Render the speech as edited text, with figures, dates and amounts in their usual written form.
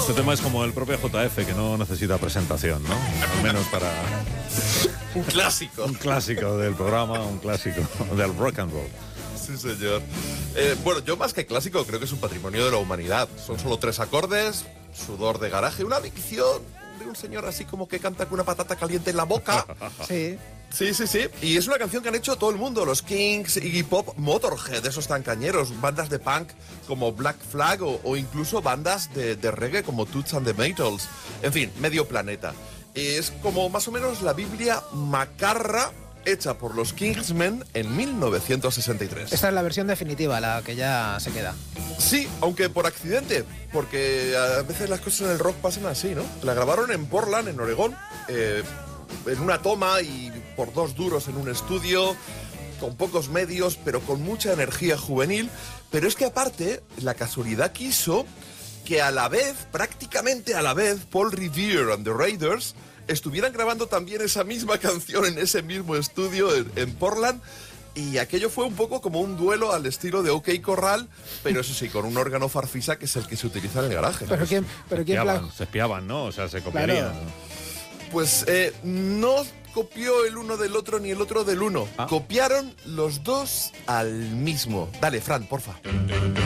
Este tema es como el propio JF, que no necesita presentación, ¿no? Al menos para... Un clásico. Un clásico del programa, un clásico del rock and roll. Sí, señor. Bueno, yo más que clásico creo que es un patrimonio de la humanidad. Son solo 3 acordes, sudor de garaje, una dicción de un señor así como que canta con una patata caliente en la boca. Sí. Sí. Y es una canción que han hecho todo el mundo. Los Kings, Iggy Pop, Motorhead, esos tan cañeros. Bandas de punk como Black Flag o incluso bandas de reggae como Toots and the Maytals. En fin, medio planeta. Es como más o menos la Biblia macarra hecha por los Kingsmen en 1963. Esta es la versión definitiva, la que ya se queda. Sí, aunque por accidente, porque a veces las cosas en el rock pasan así, ¿no? La grabaron en Portland, en Oregón, en una toma y por 2 duros en un estudio, con pocos medios, pero con mucha energía juvenil. Pero es que aparte, la casualidad quiso que a la vez, prácticamente a la vez, Paul Revere and the Raiders estuvieran grabando también esa misma canción en ese mismo estudio en Portland. Y aquello fue un poco como un duelo al estilo de OK Corral, pero eso sí, con un órgano farfisa que es el que se utiliza en el garaje. Pero quién Se espiaban, ¿no? O sea, se copiarían. Claro. Pues no copió el uno del otro ni el otro del uno. Copiaron los dos al mismo. Dale, Fran, porfa.